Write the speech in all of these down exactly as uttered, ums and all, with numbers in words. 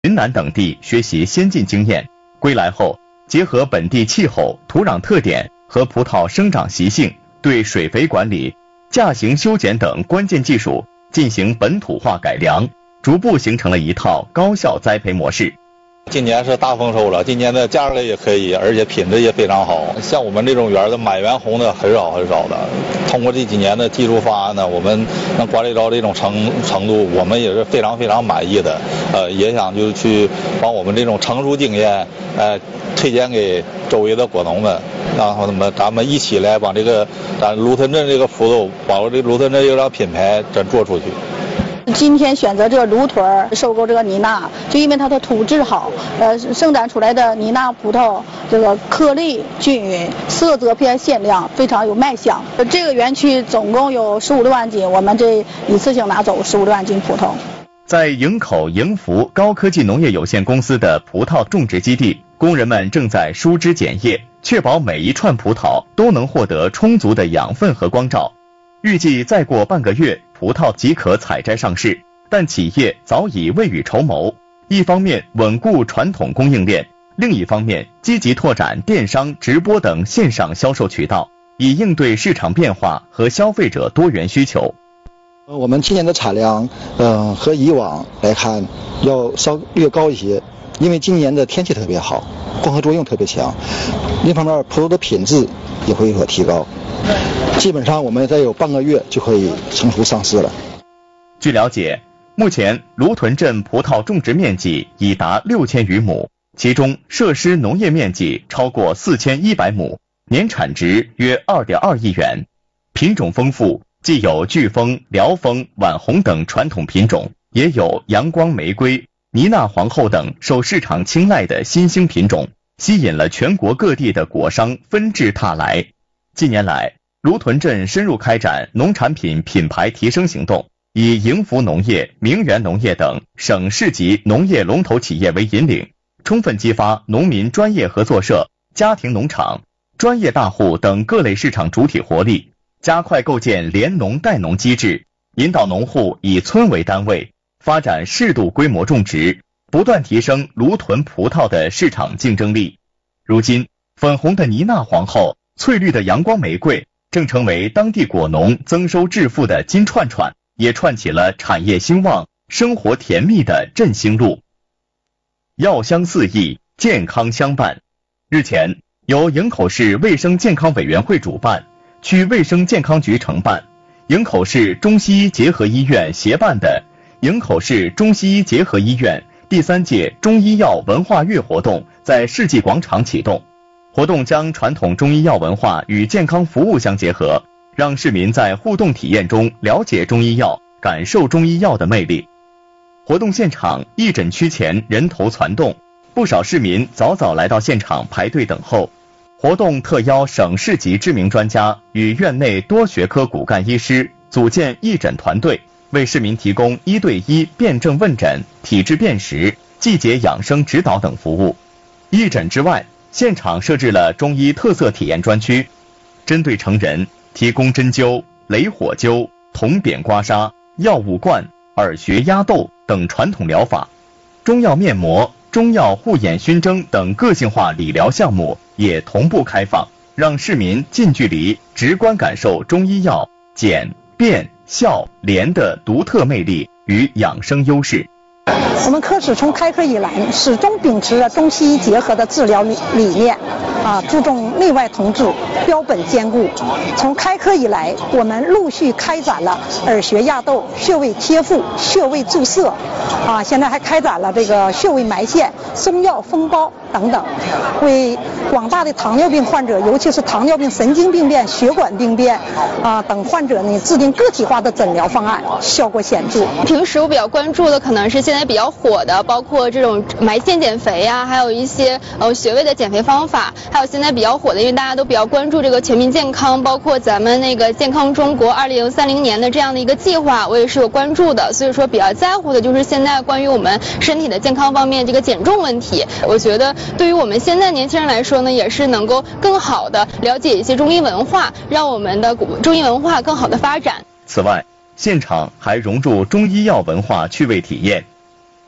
云南等地学习先进经验，归来后结合本地气候、土壤特点和葡萄生长习性，对水肥管理、架型修剪等关键技术进行本土化改良，逐步形成了一套高效栽培模式。 今年是大丰收了，今年的价格也可以，而且品质也非常好。像我们这种园的满园红的很少很少的。通过这几年的技术方案呢，我们能管理到这种程程度，我们也是非常非常满意的。呃，也想就是去把我们这种成熟经验，呃，推荐给周围的果农们，然后他们咱们一起来把这个咱芦屯镇这个葡萄，把我这芦屯镇这个品牌咱做出去。 今天选择这个芦屯收购这个妮娜，就因为它的土质好，呃，生长出来的妮娜葡萄这个颗粒均匀，色泽偏鲜亮，非常有卖相。这个园区总共有十五六万斤，我们这一次性拿走十五六万斤葡萄。 在营口营福高科技农业有限公司的葡萄种植基地，工人们正在疏枝剪叶，确保每一串葡萄都能获得充足的养分和光照。预计再过半个月，葡萄即可采摘上市，但企业早已未雨绸缪，一方面稳固传统供应链，另一方面积极拓展电商、直播等线上销售渠道，以应对市场变化和消费者多元需求。 我们今年的产量，嗯、呃，和以往来看要稍略高一些，因为今年的天气特别好，光合作用特别强。另一方面，葡萄的品质也会有所提高。基本上我们再有半个月就可以成熟上市了。 据了解，目前芦屯镇葡萄种植面积已达六千余亩，其中设施农业面积超过四千一百亩，年产值约 二点二亿元。品种丰富，既有巨峰、辽峰、晚红等传统品种，也有阳光玫瑰、妮娜皇后等受市场青睐的新兴品种，吸引了全国各地的果商纷至沓来。近年来，芦屯镇深入开展农产品品牌提升行动，以营福农业、明源农业等省市级农业龙头企业为引领，充分激发农民专业合作社、家庭农场、专业大户等各类市场主体活力，加快构建联农带农机制，引导农户以村为单位，发展适度规模种植，不断提升芦屯葡萄的市场竞争力。如今，粉红的妮娜皇后、翠绿的阳光玫瑰正成为当地果农增收致富的金串串，也串起了产业兴旺、生活甜蜜的振兴路。药香四溢，健康相伴。日前，由营口市卫生健康委员会主办，区卫生健康局承办，营口市中西医结合医院协办的营口市中西医结合医院第三届中医药文化月活动在世纪广场启动。活动将传统中医药文化与健康服务相结合，让市民在互动体验中了解中医药，感受中医药的魅力。活动现场义诊区前人头攒动，不少市民早早来到现场排队等候。活动特邀省市级知名专家与院内多学科骨干医师组建义诊团队，为市民提供一对一辩证问诊、体质辨识、季节养生指导等服务。义诊之外，现场设置了中医特色体验专区，针对成人提供针灸、雷火灸、铜扁刮痧、药物灌、耳穴压豆等传统疗法，中药面膜、中药护眼熏蒸等个性化理疗项目也同步开放，让市民近距离直观感受中医药简、便、效、连的独特魅力与养生优势。 我们科室从开科以来，始终秉持着中西医结合的治疗理理念，啊，注重内外同治，标本兼顾。从开科以来，我们陆续开展了耳穴压豆、穴位贴敷、穴位注射，啊，现在还开展了这个穴位埋线、松药封包等等，为广大的糖尿病患者，尤其是糖尿病神经病变、血管病变啊等患者呢，制定个体化的诊疗方案，效果显著。 平时我比较关注的可能是现在比较火的，包括这种埋线减肥呀、啊，还有一些呃穴位的减肥方法，还有现在比较火的，因为大家都比较关注这个全民健康，包括咱们那个健康中国二零三零年的这样的一个计划，我也是有关注的。所以说比较在乎的就是现在关于我们身体的健康方面这个减重问题。我觉得对于我们现在年轻人来说呢，也是能够更好的了解一些中医文化，让我们的中医文化更好的发展。 此外，现场还融入中医药文化趣味体验。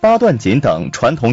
八段锦等传统